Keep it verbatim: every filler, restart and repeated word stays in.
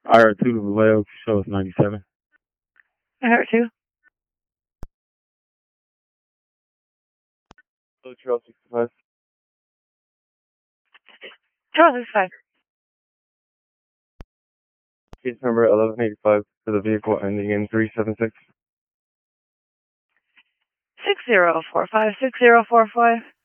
I R two to Vallejo, show us ninety-seven. I heard two. Oh, Trail sixty-five. Trail sixty-five. Case number eleven eighty-five for the vehicle ending in three seven six. six zero four five, six zero four five.